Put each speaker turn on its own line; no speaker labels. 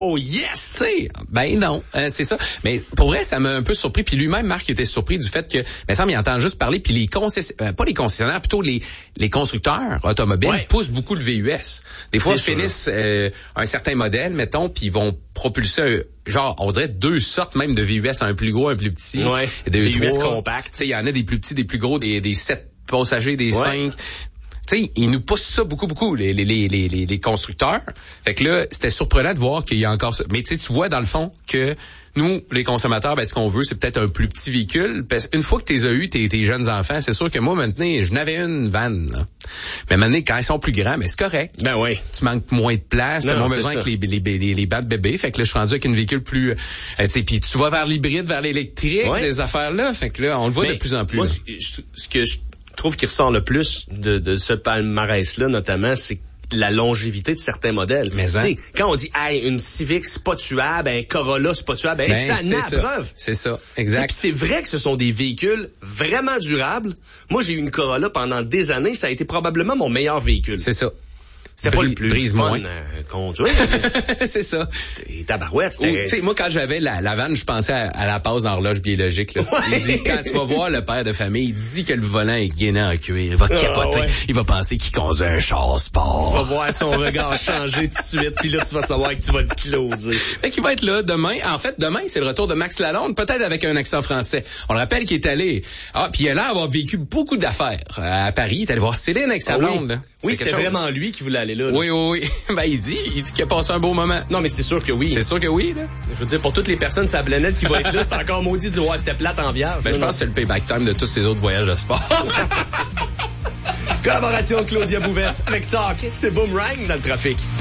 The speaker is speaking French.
Oh yes!
T'sais, ben non, c'est ça. Mais pour vrai, ça m'a un peu surpris. Puis lui-même, Marc, était surpris du fait que, mais ça, il entend juste parler. Puis les pas les concessionnaires, plutôt les constructeurs automobiles poussent beaucoup le VUS. Des fois, ils finissent un certain modèle, mettons, puis ils vont propulser genre, on dirait 2 sortes même de VUS, un plus gros, un plus petit.
Ouais.
Des
VUS compacts.
Tu sais, il y en a des plus petits, des plus gros, des 7 passagers, des 5. Tu sais, ils nous poussent ça beaucoup, les constructeurs. Fait que là, c'était surprenant de voir qu'il y a encore ça. Mais tu vois, dans le fond, que nous, les consommateurs, ben, ce qu'on veut, c'est peut-être un plus petit véhicule. Parce qu'une fois que tu les as eu, tes jeunes enfants, c'est sûr que moi, maintenant, je n'avais une vanne, là. Mais maintenant, quand ils sont plus grands, ben, c'est correct.
Ben oui.
Tu manques moins de place, t'as moins besoin que les bancs de bébé. Fait que là, je suis rendu avec une véhicule plus, tu sais, puis tu vas vers l'hybride, vers l'électrique, des affaires-là. Fait que là, on le voit de plus en plus.
Moi, ce que je trouve qui ressort le plus de ce palmarès-là, notamment, c'est la longévité de certains modèles.
Mais
quand on dit une Civic c'est pas tuable, un Corolla c'est pas tuable, ça en a la preuve.
C'est ça, exact.
Puis c'est vrai que ce sont des véhicules vraiment durables. Moi, j'ai eu une Corolla pendant des années, ça a été probablement mon meilleur véhicule.
C'est ça.
C'était pas le plus fun conduire.
C'est ça.
C'était tabarouette.
Tu sais, moi, quand j'avais la vanne, je pensais à la passe d'horloge biologique. Là. Il dit, quand tu vas voir le père de famille, il dit que le volant est gainé en cuir. Il va capoter. Il va penser qu'il conduit un char sport.
Tu vas voir son regard changer tout de suite, puis là, tu vas savoir que tu vas le closer.
Fait qu'il va être là demain. En fait, demain, c'est le retour de Max Lalonde, peut-être avec un accent français. On le rappelle qu'il est allé... puis il a l'air d'avoir vécu beaucoup d'affaires à Paris. Il est allé voir Céline avec sa blonde. Là.
Oui, c'était vraiment lui qui voulait aller là.
Oui. Ben, il dit qu'il a passé un beau moment.
Non, mais c'est sûr que oui.
C'est sûr que oui, là.
Je veux dire, pour toutes les personnes sur la planète qui vont être là, c'est encore maudit de dire, c'était plate en vierge.
Ben, je pense que c'est le payback time de tous ces autres voyages de sport.
Collaboration Claudia Bouvette avec Talk. C'est Boomerang dans le trafic.